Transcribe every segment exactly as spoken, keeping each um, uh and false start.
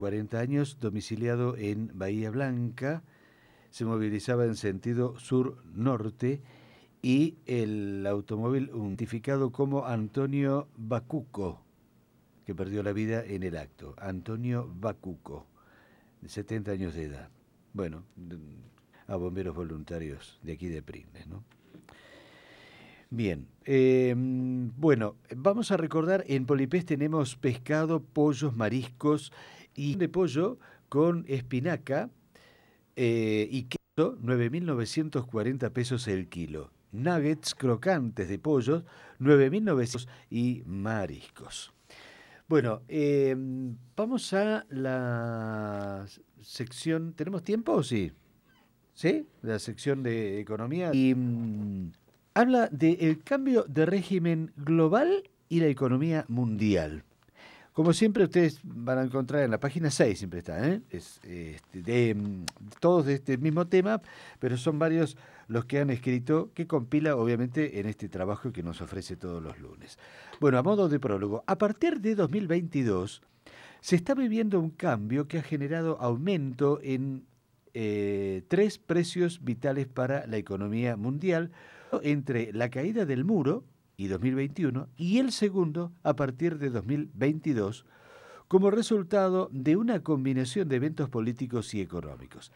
cuarenta años, domiciliado en Bahía Blanca, se movilizaba en sentido sur-norte y el automóvil identificado como Antonio Bacuco, que perdió la vida en el acto. Antonio Bacuco, de setenta años de edad. Bueno, a bomberos voluntarios de aquí de Pringles, ¿no? Bien, eh, bueno, vamos a recordar, en Polipés tenemos pescado, pollos, mariscos y de pollo con espinaca eh, y queso, nueve mil novecientos cuarenta pesos el kilo. Nuggets crocantes de pollo, nueve mil novecientos y mariscos. Bueno, eh, vamos a la sección, ¿tenemos tiempo o sí? ¿Sí? La sección de economía. Y mm, habla del cambio de régimen global y la economía mundial. Como siempre, ustedes van a encontrar en la página seis, siempre está, ¿eh? Es, este, de, mm, todos de este mismo tema, pero son varios los que han escrito, que compila obviamente en este trabajo que nos ofrece todos los lunes. Bueno, a modo de prólogo, a partir de dos mil veintidós se está viviendo un cambio que ha generado aumento en eh, tres precios vitales para la economía mundial, entre la caída del muro y dos mil veintiuno y el segundo a partir de dos mil veintidós, como resultado de una combinación de eventos políticos y económicos.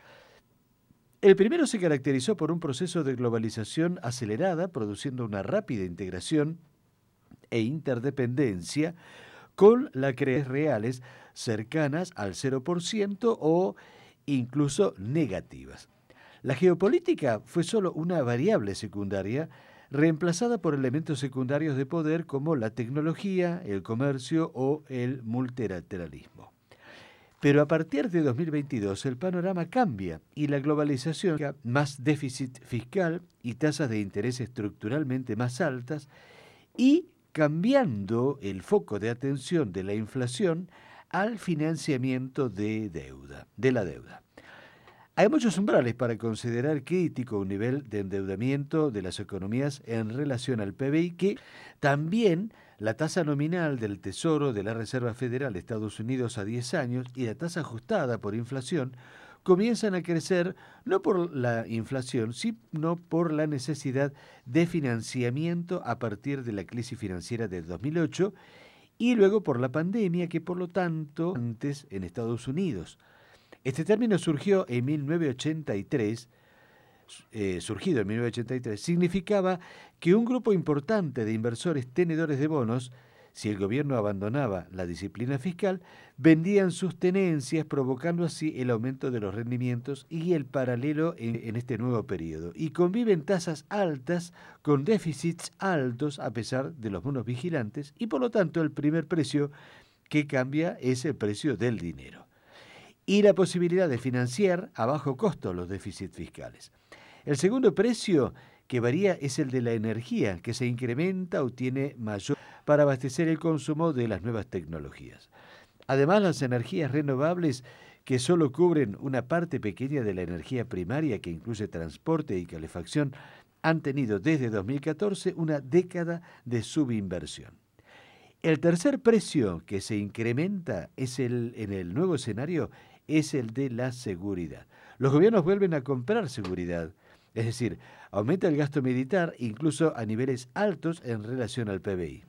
El primero se caracterizó por un proceso de globalización acelerada, produciendo una rápida integración e interdependencia con las creaciones reales cercanas al cero por ciento o incluso negativas. La geopolítica fue solo una variable secundaria, reemplazada por elementos secundarios de poder como la tecnología, el comercio o el multilateralismo. Pero a partir de dos mil veintidós el panorama cambia y la globalización, más déficit fiscal y tasas de interés estructuralmente más altas, y cambiando el foco de atención de la inflación al financiamiento de deuda, de la deuda. Hay muchos umbrales para considerar crítico un nivel de endeudamiento de las economías en relación al P B I, que también la tasa nominal del Tesoro de la Reserva Federal de Estados Unidos a diez años y la tasa ajustada por inflación comienzan a crecer no por la inflación, sino por la necesidad de financiamiento a partir de la crisis financiera de dos mil ocho y luego por la pandemia, que por lo tanto antes en Estados Unidos. Este término surgió en mil novecientos ochenta y tres, eh, surgido en mil novecientos ochenta y tres, significaba que un grupo importante de inversores tenedores de bonos, si el gobierno abandonaba la disciplina fiscal, vendían sus tenencias, provocando así el aumento de los rendimientos y el paralelo en, en este nuevo periodo. Y conviven tasas altas con déficits altos a pesar de los bonos vigilantes, y por lo tanto el primer precio que cambia es el precio del dinero y la posibilidad de financiar a bajo costo los déficits fiscales. El segundo precio que varía es el de la energía, que se incrementa o tiene mayor para abastecer el consumo de las nuevas tecnologías. Además, las energías renovables, que solo cubren una parte pequeña de la energía primaria, que incluye transporte y calefacción, han tenido desde dos mil catorce una década de subinversión. El tercer precio que se incrementa es el, en el nuevo escenario es el de la seguridad. Los gobiernos vuelven a comprar seguridad, es decir, aumenta el gasto militar incluso a niveles altos en relación al P B I.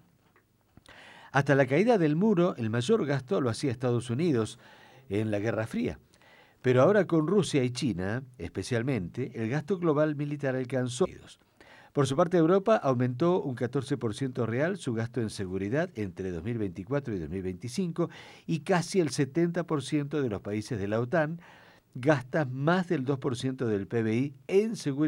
Hasta la caída del muro, el mayor gasto lo hacía Estados Unidos en la Guerra Fría. Pero ahora con Rusia y China, especialmente, el gasto global militar alcanzó. Por su parte, Europa aumentó un catorce por ciento real su gasto en seguridad entre dos mil veinticuatro y dos mil veinticinco y casi el setenta por ciento de los países de la OTAN gastan más del dos por ciento del P B I en seguridad.